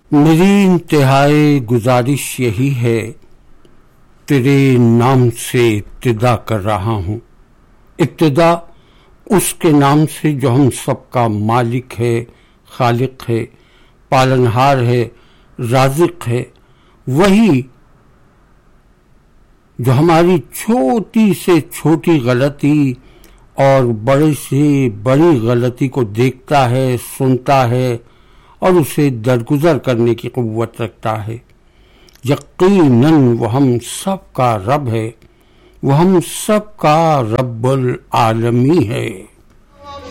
मेरी इंतहाई गुजारिश यही है, तेरे नाम से इब्तिदा कर रहा हूँ। इब्तिदा उसके नाम से जो हम सबका मालिक है, खालिक है, पालनहार है, राज़िक है। वही जो हमारी छोटी से छोटी गलती और बड़े से बड़ी गलती को देखता है, सुनता है और उसे दरगुजर करने की क़ुव्वत रखता है। यकीनन वो हम सब का रब है, वो हम सब का रब्बुल आलमी है।